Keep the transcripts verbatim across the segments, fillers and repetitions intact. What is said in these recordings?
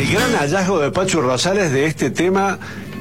El gran hallazgo de Pachu Rosales de este tema,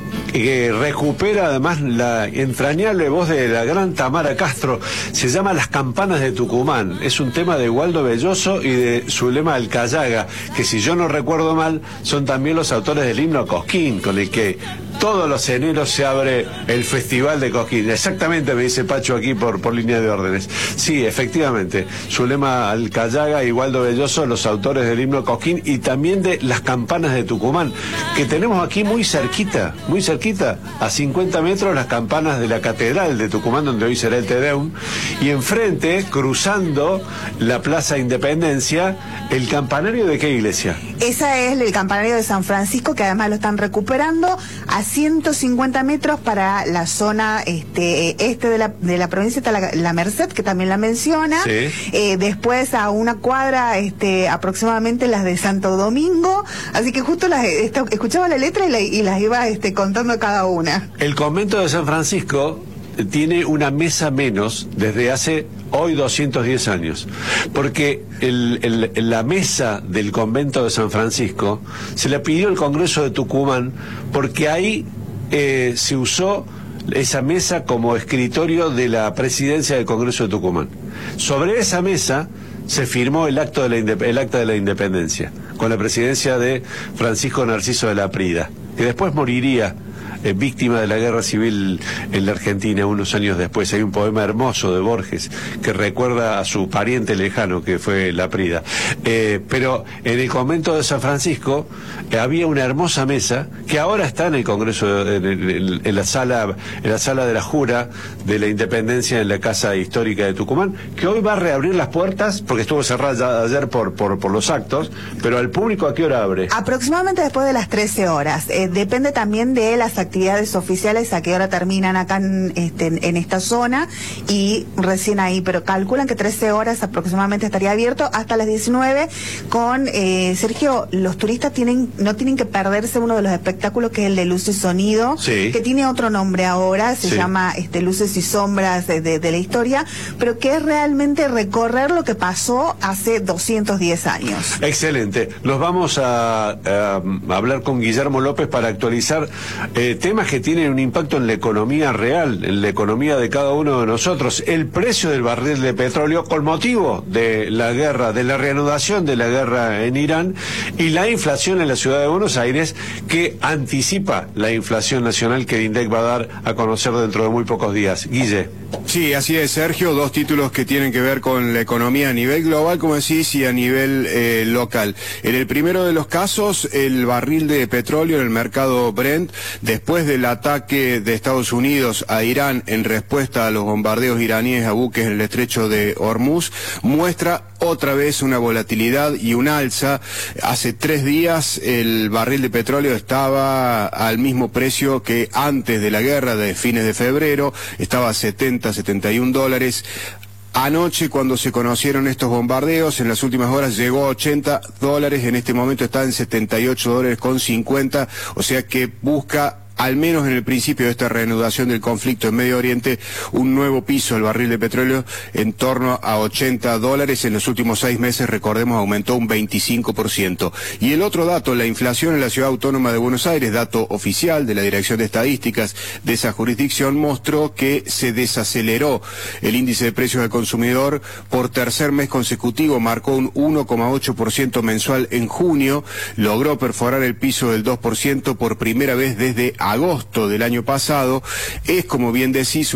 que recupera además la entrañable voz de la gran Tamara Castro, se llama Las Campanas de Tucumán. Es un tema de Waldo Belloso y de Zulema Alcayaga, que si yo no recuerdo mal son también los autores del himno Cosquín, con el que todos los eneros se abre el Festival de Cosquín. Exactamente, me dice Pacho aquí por, por línea de órdenes. Sí, efectivamente, Zulema Alcayaga y Waldo Belloso, los autores del himno Cosquín y también de Las Campanas de Tucumán, que tenemos aquí muy cerquita, muy cerquita, a cincuenta metros, las campanas de la Catedral de Tucumán, donde hoy será el Te Deum, y enfrente, cruzando la Plaza Independencia, el campanario de qué iglesia. Esa es el campanario de San Francisco, que además lo están recuperando a ciento cincuenta metros para la zona este este de la, de la provincia, está la, la Merced, que también la menciona. Sí. Eh, después a una cuadra este aproximadamente las de Santo Domingo, así que justo las esta, escuchaba la letra y, la, y las iba este contando cada una. El convento de San Francisco tiene una mesa menos desde hace hoy doscientos diez años, porque el, el, la mesa del convento de San Francisco se la pidió el Congreso de Tucumán, porque ahí eh, se usó esa mesa como escritorio de la presidencia del Congreso de Tucumán. Sobre esa mesa se firmó el acto de la el acta de la independencia, con la presidencia de Francisco Narciso de la Prida, que después moriría Eh, víctima de la guerra civil en la Argentina unos años después. Hay un poema hermoso de Borges que recuerda a su pariente lejano, que fue Laprida. Eh, pero en el convento de San Francisco eh, había una hermosa mesa que ahora está en el Congreso, en, en, en la sala en la sala de la Jura de la Independencia, en la Casa Histórica de Tucumán, que hoy va a reabrir las puertas, porque estuvo cerrada ayer por, por, por los actos, pero al público ¿a qué hora abre? Aproximadamente después de las trece horas. Eh, depende también de las actividades oficiales a qué hora terminan acá en, este, en esta zona y recién ahí, pero calculan que trece horas aproximadamente estaría abierto hasta las diecinueve con, eh, Sergio, los turistas tienen no tienen que perderse uno de los espectáculos, que es el de Luz y Sonido, sí, que tiene otro nombre ahora, se sí. llama este, Luces y Sombras de, de, de la historia, pero que es realmente recorrer lo que pasó hace doscientos diez años. Excelente. Los vamos a, a, a hablar con Guillermo López para actualizar eh, temas que tienen un impacto en la economía real, en la economía de cada uno de nosotros. El precio del barril de petróleo con motivo de la guerra, de la reanudación de la guerra en Irán, y la inflación en la ciudad de Buenos Aires, que anticipa la inflación nacional que el INDEC va a dar a conocer dentro de muy pocos días. Guille. Sí, así es, Sergio, dos títulos que tienen que ver con la economía a nivel global, como decís, y a nivel eh, local. En el primero de los casos, el barril de petróleo en el mercado Brent, después del ataque de Estados Unidos a Irán en respuesta a los bombardeos iraníes a buques en el estrecho de Hormuz, muestra otra vez una volatilidad y un alza. Hace tres días el barril de petróleo estaba al mismo precio que antes de la guerra, de fines de febrero, estaba a setenta, setenta y un dólares. Anoche, cuando se conocieron estos bombardeos, en las últimas horas llegó a ochenta dólares, en este momento está en setenta y ocho dólares con cincuenta, o sea que busca, al menos en el principio de esta reanudación del conflicto en Medio Oriente, un nuevo piso el barril de petróleo en torno a ochenta dólares. En los últimos seis meses, recordemos, aumentó un veinticinco por ciento. Y el otro dato, la inflación en la Ciudad Autónoma de Buenos Aires, dato oficial de la Dirección de Estadísticas de esa jurisdicción, mostró que se desaceleró el índice de precios al consumidor por tercer mes consecutivo, marcó un uno coma ocho por ciento mensual en junio, logró perforar el piso del dos por ciento por primera vez desde agosto del año pasado. Es, como bien decís,